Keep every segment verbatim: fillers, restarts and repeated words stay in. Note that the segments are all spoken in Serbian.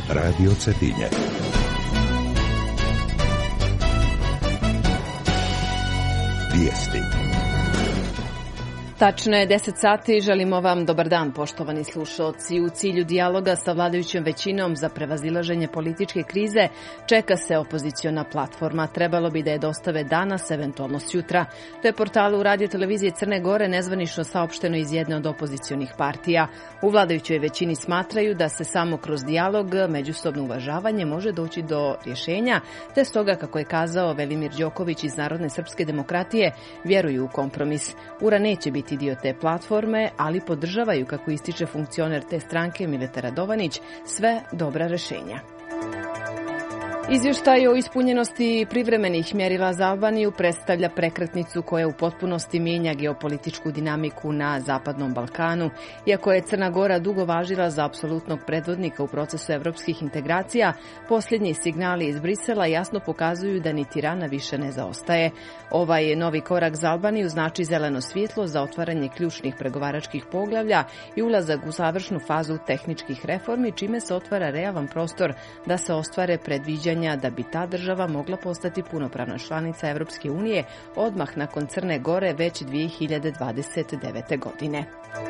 Radio Cetinje. Vijesti. Tačno je deset sati, želimo vam dobar dan, poštovani slušalci. U cilju dijaloga sa vladajućom većinom za prevazilaženje političke krize čeka se opoziciona platforma. Trebalo bi da je dostave danas, eventualno sutra. To je portalu Radio televizije Crne Gore nezvanično saopšteno iz jedne od opozicionih partija. U vladajućoj većini smatraju da se samo kroz dijalog, međusobno uvažavanje može doći do rješenja, te stoga, kako je kazao Velimir Đoković iz Narodne srpske demokratije, vjeruju u kompromis. Ura neće biti dio te platforme, ali podržavaju, kako ističe funkcioner te stranke Mileta Radovanić, sve dobra rješenja. Izvještaj o ispunjenosti privremenih mjerila za Albaniju predstavlja prekretnicu koja u potpunosti mijenja geopolitičku dinamiku na Zapadnom Balkanu. Iako je Crna Gora dugo važila za apsolutnog predvodnika u procesu evropskih integracija, posljednji signali iz Brisela jasno pokazuju da ni Tirana više ne zaostaje. Ovaj novi korak za Albaniju znači zeleno svjetlo za otvaranje ključnih pregovaračkih poglavlja i ulazak u završnu fazu tehničkih reformi, čime se otvara realan prostor da se ostvare predviđanja da bi ta država mogla postati punopravna članica Evropske unije odmah nakon Crne Gore već dvije hiljade dvadeset devete. godine.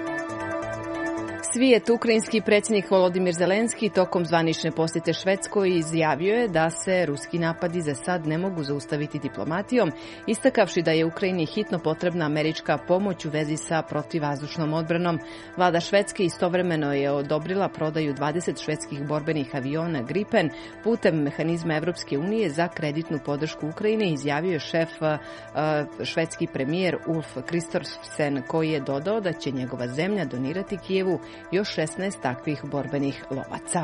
Svijet, ukrajinski predsjednik Volodimir Zelenski tokom zvanične posjete Švedskoj izjavio je da se ruski napadi za sad ne mogu zaustaviti diplomatijom, istakavši da je Ukrajini hitno potrebna američka pomoć u vezi sa protivvazdušnom odbranom. Vlada Švedske istovremeno je odobrila prodaju dvadeset švedskih borbenih aviona Gripen putem mehanizma Evropske unije za kreditnu podršku Ukrajine, izjavio je šef uh, švedski premijer Ulf Kristersson, koji je dodao da će njegova zemlja donirati Kijevu još šesnaest takvih borbenih lovaca.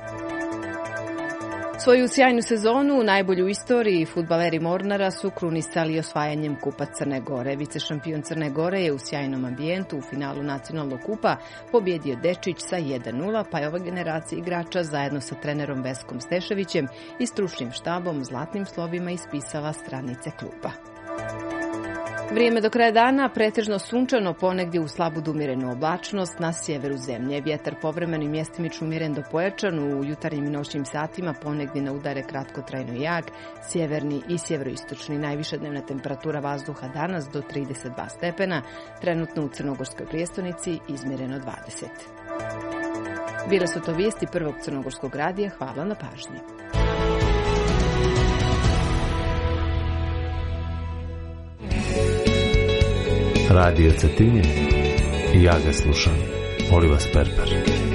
Svoju sjajnu sezonu, najbolju u istoriji, fudbaleri Mornara su krunisali osvajanjem Kupa Crne Gore. Vicešampion Crne Gore je u sjajnom ambijentu u finalu nacionalnog kupa pobjedio Dečić sa jedan nula, pa je ova generacija igrača zajedno sa trenerom Veskom Steševićem i stručnim štabom zlatnim slovima ispisala stranice kluba. Vrijeme do kraja dana pretežno sunčano, ponegdje u slabu do umjerenu oblačnost na sjeveru zemlje. Vjetar povremeno i mjestimično umjeren do pojačan, u jutarnjim i noćnim satima ponegdje na udare kratkotrajno jak, sjeverni i sjeveroistočni. Najviša dnevna temperatura vazduha danas do trideset dva stepena, trenutno u Crnogorskoj prijestolnici izmjereno dvadeset. Bile su to vijesti Prvog crnogorskog radija, hvala na pažnji. Radio Cetinje, ja ga slušam, Oliva Sperber.